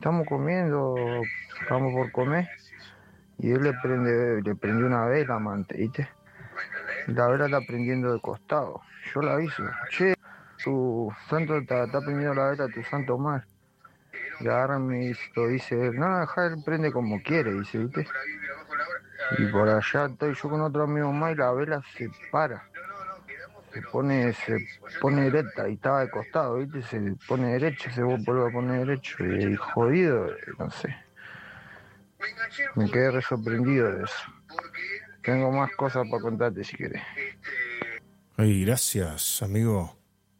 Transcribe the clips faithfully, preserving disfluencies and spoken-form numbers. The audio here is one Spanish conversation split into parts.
estamos comiendo, estamos por comer, y él le prende, le prendió una vela, mante, ¿viste? Y la vela está prendiendo de costado. Yo la aviso, che, tu santo está, está prendiendo la vela, tu santo mal. Y agarra y me dice, lo dice, no, deja, él prende como quiere, dice, ¿viste? Y por allá estoy yo con otro amigo más y la vela se para. Se pone, se pone directa y estaba de costado, ¿viste? Se pone derecho, se vuelve a poner derecho y jodido, no sé. Me quedé re sorprendido de eso. Tengo más cosas para contarte si querés. Ay, gracias, amigo.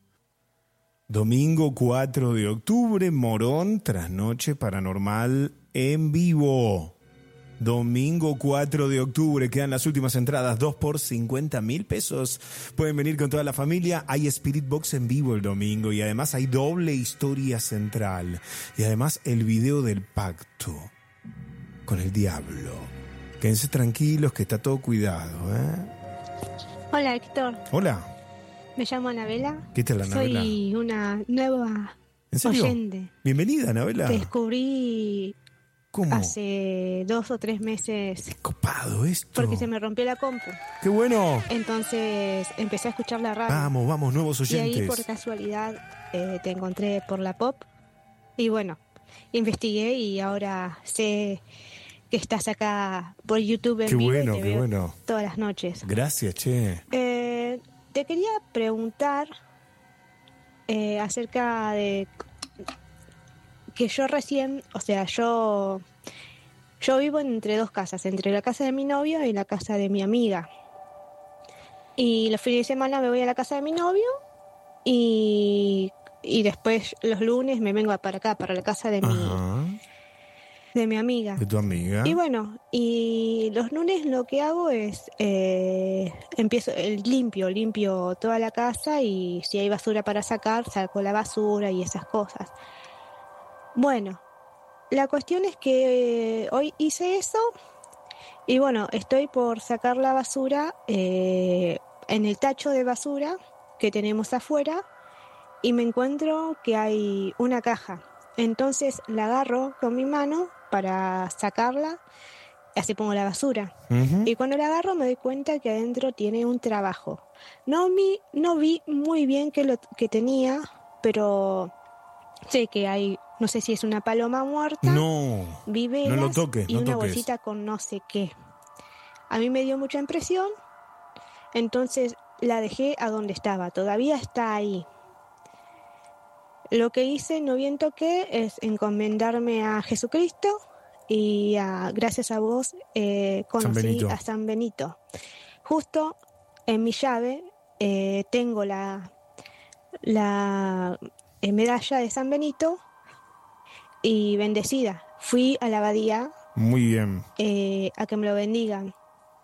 Domingo cuatro de octubre, Morón, Trasnoche Paranormal en vivo. Domingo cuatro de octubre, quedan las últimas entradas, dos por cincuenta mil pesos. Pueden venir con toda la familia. Hay Spirit Box en vivo el domingo y además hay doble historia central. Y además el video del pacto con el diablo. Quédense tranquilos que está todo cuidado, ¿eh? Hola, Héctor. Hola. Me llamo Anabela. ¿Qué tal, Anabela? Soy una nueva ¿En serio? oyente. Bienvenida, Anabela. Te descubrí ¿Cómo? hace dos o tres meses. Copado esto. Porque se me rompió la compu. ¡Qué bueno! Entonces empecé a escuchar la radio. Vamos, vamos, nuevos oyentes. Y ahí por casualidad eh, te encontré por la pop. Y bueno, investigué y ahora sé que estás acá por YouTube en qué vivo bueno, y te qué veo bueno. todas las noches. Gracias, che. Eh, te quería preguntar eh, acerca de que yo recién, o sea, yo yo vivo entre dos casas, entre la casa de mi novio y la casa de mi amiga. Y los fines de semana me voy a la casa de mi novio y, y después los lunes me vengo para acá, para la casa de mi, Ajá. de mi amiga. De tu amiga. Y bueno, y los lunes lo que hago es, eh, empiezo, el limpio, limpio toda la casa y si hay basura para sacar, saco la basura y esas cosas. Bueno, la cuestión es que hoy hice eso y bueno, estoy por sacar la basura eh, en el tacho de basura que tenemos afuera y me encuentro que hay una caja. Entonces la agarro con mi mano para sacarla, así pongo la basura. Uh-huh. Y cuando la agarro me doy cuenta que adentro tiene un trabajo. No, mi, no vi muy bien qué lo que tenía, pero sé que hay, no sé si es una paloma muerta, No, viveras no lo toques, y no una toques. bolsita con no sé qué. A mí me dio mucha impresión, entonces la dejé a donde estaba, todavía está ahí. Lo que hice, no bien toqué, es encomendarme a Jesucristo y a, gracias a vos eh, conocí San a San Benito. Justo en mi llave eh, tengo la, la eh, medalla de San Benito y bendecida. Fui a la abadía Muy bien. eh, a que me lo bendigan.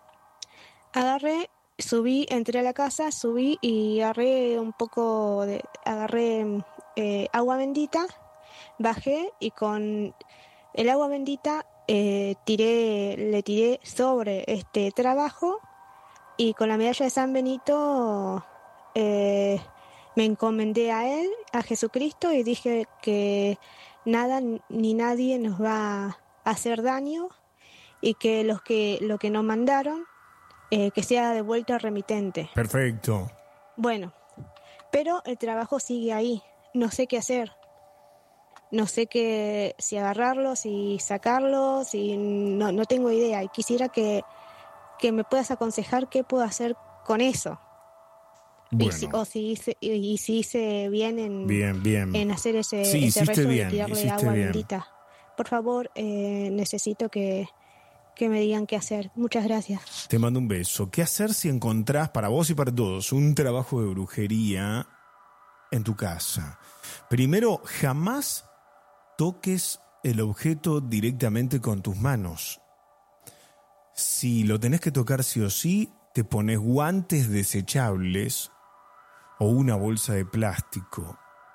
Agarré, subí, entré a la casa, subí y agarré un poco de, agarré eh, agua bendita, bajé y con el agua bendita eh, tiré, le tiré sobre este trabajo y con la medalla de San Benito eh, me encomendé a él, a Jesucristo y dije que nada ni nadie nos va a hacer daño y que los que lo que nos mandaron Eh, que sea devuelto al remitente. Perfecto. Bueno, pero el trabajo sigue ahí. No sé qué hacer. No sé qué, si agarrarlo, si sacarlo, si no, no tengo idea. Y quisiera que, que me puedas aconsejar qué puedo hacer con eso. Bueno. Y si, o si hice, y, y si hice bien en, bien, bien. en hacer ese, sí, ese rezo bien, de tirarle agua bien. bendita. Por favor, eh, necesito que... que me digan qué hacer. Muchas gracias. Te mando un beso. ¿Qué hacer si encontrás para vos y para todos un trabajo de brujería en tu casa? Primero, jamás toques el objeto directamente con tus manos. Si lo tenés que tocar sí o sí, te pones guantes desechables o una bolsa de plástico.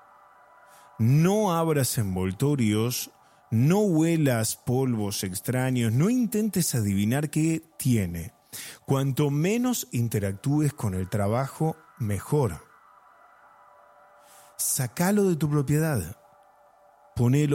No abras envoltorios. No huelas polvos extraños, no intentes adivinar qué tiene. Cuanto menos interactúes con el trabajo, mejor. Sácalo de tu propiedad. Ponelo